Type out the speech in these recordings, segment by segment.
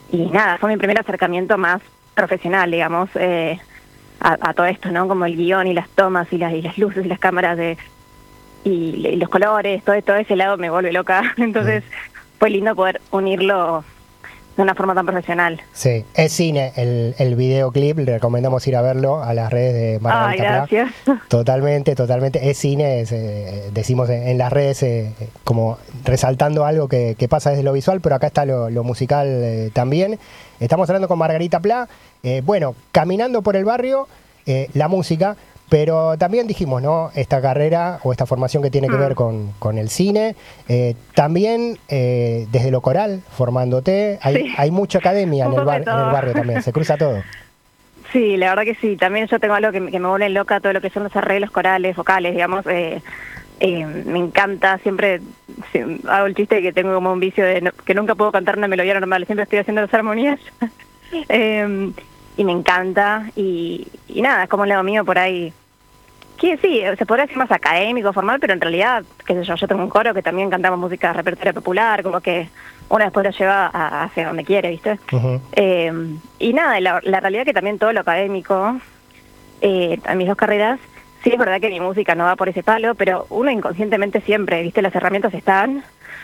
y nada, fue mi primer acercamiento más profesional, digamos, a todo esto, ¿no? Como el guión y las tomas y las luces y las cámaras y los colores, todo ese lado me vuelve loca. Entonces fue lindo poder unirlo de una forma tan profesional. Sí, es cine el videoclip, le recomendamos ir a verlo a las redes de Margarita Pla. Gracias. Totalmente, es cine, decimos en las redes como resaltando algo que pasa desde lo visual, pero acá está lo musical también. Estamos hablando con Margarita Pla, bueno, caminando por el barrio, la música, pero también dijimos, ¿no? Esta carrera o esta formación que tiene que ver con el cine, también desde lo coral, formándote, hay mucha academia en el barrio también, se cruza todo. Sí, la verdad que sí, también yo tengo algo que me vuelve loca, todo lo que son los arreglos corales, vocales, digamos, me encanta, siempre hago el chiste de que tengo como un vicio de que nunca puedo cantar una melodía normal, siempre estoy haciendo las armonías. Y me encanta, y nada, es como un lado mío por ahí, que sí, se podría decir más académico, formal, pero en realidad, qué sé yo tengo un coro que también cantamos música repertorio popular, como que uno después lo lleva hacia donde quiere, ¿viste? Uh-huh. Y nada, la realidad que también todo lo académico, en mis dos carreras, sí es verdad que mi música no va por ese palo, pero uno inconscientemente siempre, ¿viste? Las herramientas están,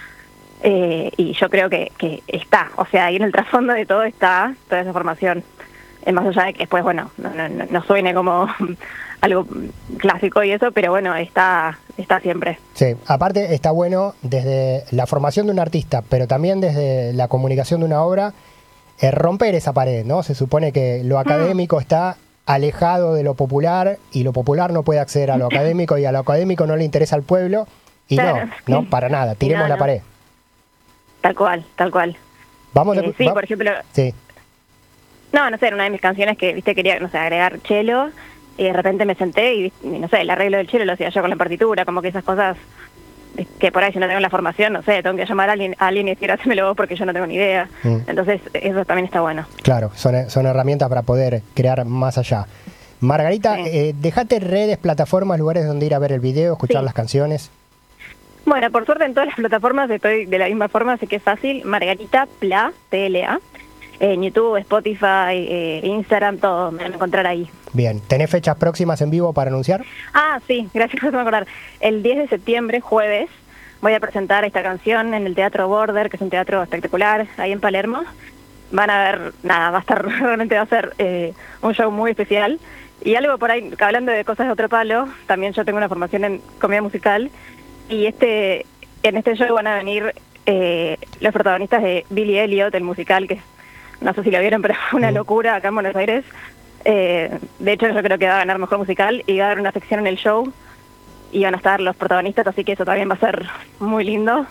y yo creo que está, o sea, ahí en el trasfondo de todo está toda esa formación. Más allá de que después, bueno, no suene como algo clásico y eso, pero bueno, está siempre. Sí, aparte está bueno desde la formación de un artista, pero también desde la comunicación de una obra, romper esa pared, ¿no? Se supone que lo académico está alejado de lo popular y lo popular no puede acceder a lo académico y a lo académico no le interesa al pueblo y claro, no, para nada, tiremos la pared. Tal cual. Vamos sí, por ejemplo... Sí. No sé, en una de mis canciones que, viste, quería, no sé, agregar cello, y de repente me senté y, no sé, el arreglo del cello lo hacía yo con la partitura, como que esas cosas que por ahí si no tengo la formación, no sé, tengo que llamar a alguien y decir, hacémelo vos porque yo no tengo ni idea. Entonces, eso también está bueno. Claro, son herramientas para poder crear más allá. Margarita, dejate redes, plataformas, lugares donde ir a ver el video, escuchar las canciones. Bueno, por suerte en todas las plataformas estoy de la misma forma, así que es fácil. Margarita Pla, PLA. En YouTube, Spotify, Instagram, todo, me van a encontrar ahí. Bien, ¿tenés fechas próximas en vivo para anunciar? Sí, gracias por acordar. El 10 de septiembre, jueves, voy a presentar esta canción en el Teatro Border, que es un teatro espectacular, ahí en Palermo. Van a ver, realmente va a ser un show muy especial. Y algo por ahí, hablando de cosas de otro palo, también yo tengo una formación en comedia musical, y en este show van a venir los protagonistas de Billy Elliot, el musical, que no sé si lo vieron, pero fue una locura acá en Buenos Aires. De hecho, yo creo que va a ganar mejor musical y va a haber una sección en el show y van a estar los protagonistas, así que eso también va a ser muy lindo.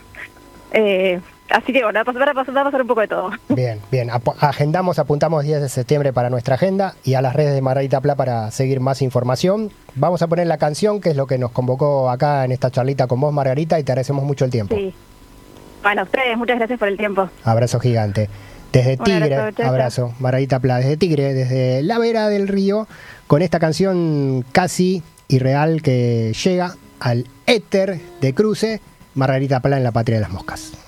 Así que bueno, va a pasar un poco de todo. Bien. Apuntamos 10 de septiembre para nuestra agenda y a las redes de Margarita Pla para seguir más información. Vamos a poner la canción, que es lo que nos convocó acá en esta charlita con vos, Margarita, y te agradecemos mucho el tiempo. Sí. Bueno, a ustedes, muchas gracias por el tiempo. Abrazo gigante. Desde Tigre, abrazo, Margarita Pla, desde Tigre, desde la vera del río, con esta canción casi irreal que llega al éter de cruce, Margarita Pla en la patria de las moscas.